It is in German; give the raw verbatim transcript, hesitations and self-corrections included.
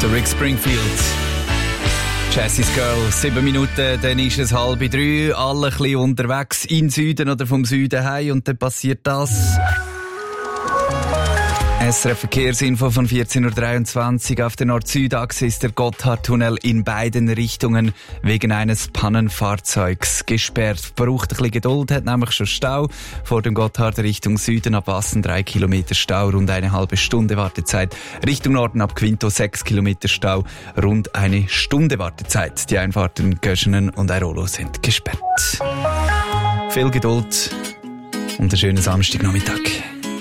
Der Rick Springfield. Jessie's Girl, sieben Minuten, dann ist es halb drei, alle ein bisschen unterwegs in Süden oder vom Süden heim und dann passiert das. S R F Verkehrsinfo von vierzehn Uhr dreiundzwanzig. Auf der Nord-Süd-Achse ist der Gotthardtunnel in beiden Richtungen wegen eines Pannenfahrzeugs gesperrt. Braucht ein bisschen Geduld, hat nämlich schon Stau. Vor dem Gotthard Richtung Süden ab Wassen drei Kilometer Stau, rund eine halbe Stunde Wartezeit. Richtung Norden ab Quinto sechs Kilometer Stau, rund eine Stunde Wartezeit. Die Einfahrten Göschenen und Airolo sind gesperrt. Viel Geduld und einen schönen Samstagnachmittag.